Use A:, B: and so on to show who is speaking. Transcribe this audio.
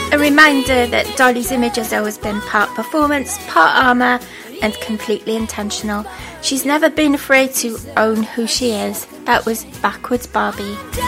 A: A reminder that Dolly's image has always been part performance, part armour, and completely intentional. She's never been afraid to own who she is. That was Backwards Barbie.